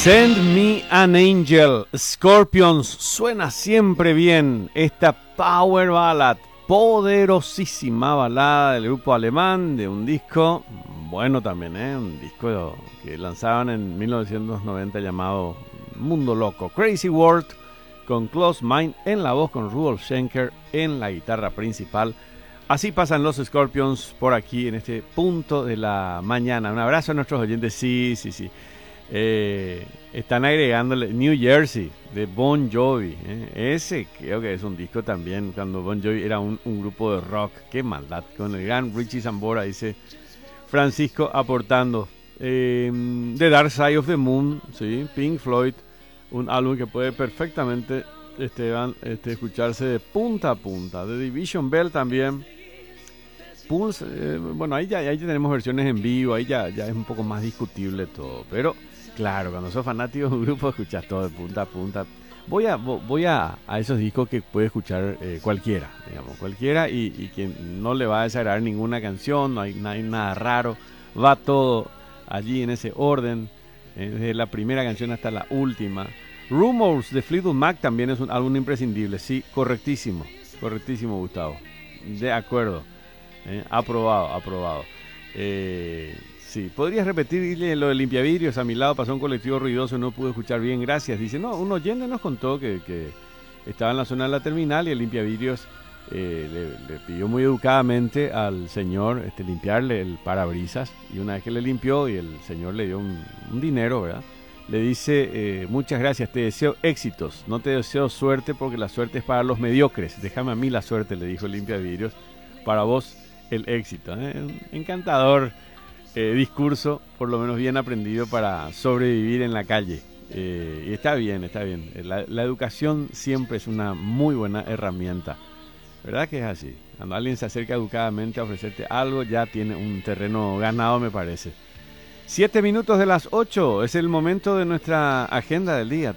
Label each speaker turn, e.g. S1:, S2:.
S1: Send Me an Angel, Scorpions, suena siempre bien esta power ballad, poderosísima balada del grupo alemán de un disco, bueno también, un disco que lanzaban en 1990 llamado Mundo Loco, Crazy World, con Klaus Meine en la voz, con Rudolf Schenker en la guitarra principal. Así pasan los Scorpions por aquí en este punto de la mañana. Un abrazo a nuestros oyentes, sí. Están agregándole New Jersey de Bon Jovi, ese creo que es un disco también cuando Bon Jovi era un grupo de rock. Qué maldad, con el gran Richie Sambora, dice Francisco aportando. The Dark Side of the Moon, ¿sí? Pink Floyd, un álbum que puede perfectamente escucharse de punta a punta. The Division Bell también. Pulse, bueno, ahí ya tenemos versiones en vivo, ahí ya es un poco más discutible todo, pero claro, cuando sos fanático de un grupo escuchas todo de punta a punta. Voy a esos discos que puede escuchar cualquiera, digamos, cualquiera y que no le va a desagradar ninguna canción, no hay nada raro, va todo allí en ese orden, desde la primera canción hasta la última. Rumors de Fleetwood Mac también es un álbum imprescindible, sí, correctísimo Gustavo, de acuerdo. Aprobado. Sí, ¿podrías repetir lo de limpiavidrios? A mi lado pasó un colectivo ruidoso, no pude escuchar bien, gracias. Dice, no, un oyente nos contó que estaba en la zona de la terminal y el limpiavidrios le pidió muy educadamente al señor limpiarle el parabrisas, y una vez que le limpió y el señor le dio un dinero, ¿verdad? Le dice, muchas gracias, te deseo éxitos, no te deseo suerte porque la suerte es para los mediocres, déjame a mí la suerte, le dijo el limpiavidrios, para vos el éxito. Un encantador discurso, por lo menos bien aprendido para sobrevivir en la calle. Y está bien. La educación siempre es una muy buena herramienta. ¿Verdad que es así? Cuando alguien se acerca educadamente a ofrecerte algo, ya tiene un terreno ganado, me parece. 7 minutos de las 8 es el momento de nuestra agenda del día.